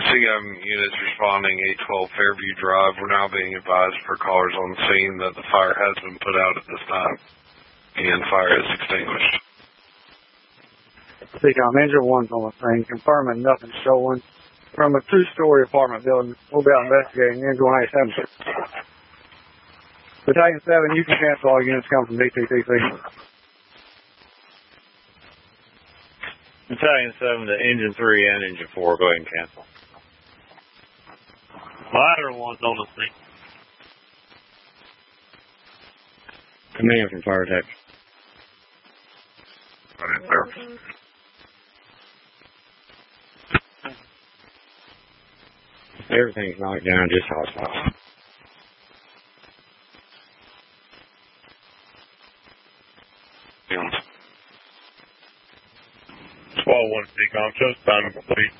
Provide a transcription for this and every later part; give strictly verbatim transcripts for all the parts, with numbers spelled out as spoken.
C M units responding, eight twelve Fairview Drive. We're now being advised per callers on scene that the fire has been put out at this time, and fire is extinguished. C COM, engine one's on the scene, confirming nothing stolen from a two-story apartment building. We'll be out investigating engine one eighty-seven. Battalion seven, you can cancel all units coming from D T T C. Battalion seven to engine three and engine four, go ahead and cancel. Ladder one's on the scene. Command from fire tech. Right there. Everything's knocked down, just hostile. twelve one C COM, just time complete.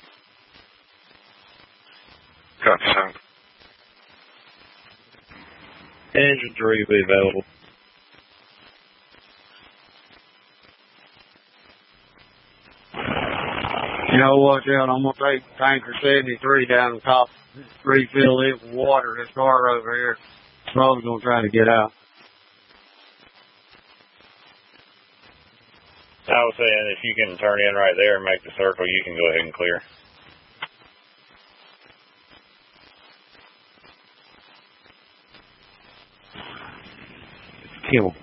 Copy, sound. Engine three will be available. You know, watch out, I'm going to take tanker seventy-three down the top, refill it with water. This car over here, probably going to try to get out. I was saying, if you can turn in right there and make the circle, you can go ahead and clear. Kill.